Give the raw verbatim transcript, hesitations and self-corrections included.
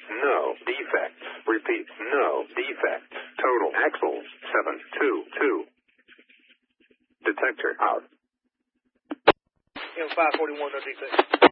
no defects. Repeat, no defects. Total axles, seven two two. Detector out. M five forty-one, no defects.